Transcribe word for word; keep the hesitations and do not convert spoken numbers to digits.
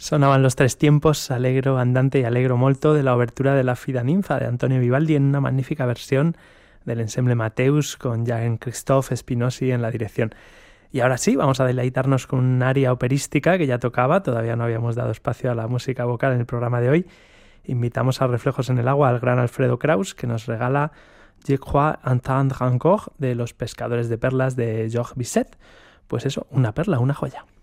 Sonaban Los Tres Tiempos, Allegro andante y Allegro molto, de la obertura de la Fida Ninfa de Antonio Vivaldi, en una magnífica versión del ensemble Mateus con Jean-Christophe Spinozzi en la dirección. Y ahora sí, vamos a deleitarnos con un aria operística que ya tocaba, todavía no habíamos dado espacio a la música vocal en el programa de hoy. Invitamos a Reflejos en el Agua al gran Alfredo Kraus, que nos regala Je crois entendre encore de Los pescadores de perlas de Georges Bizet. Pues eso, una perla, una joya.